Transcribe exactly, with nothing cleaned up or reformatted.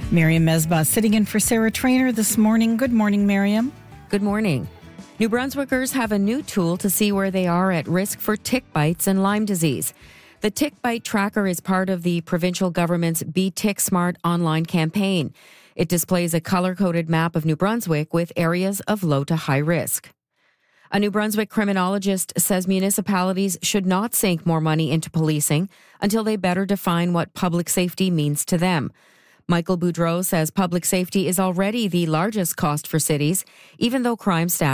Miriam Mesbah sitting in for Sarah Trainer this morning. Good morning, Miriam. Good morning. New Brunswickers have a new tool to see where they are at risk for tick bites and Lyme disease. The Tick Bite Tracker is part of the provincial government's Be Tick Smart online campaign. It displays a color-coded map of New Brunswick with areas of low to high risk. A New Brunswick criminologist says municipalities should not sink more money into policing until they better define what public safety means to them. Michael Boudreau says public safety is already the largest cost for cities, even though crime stats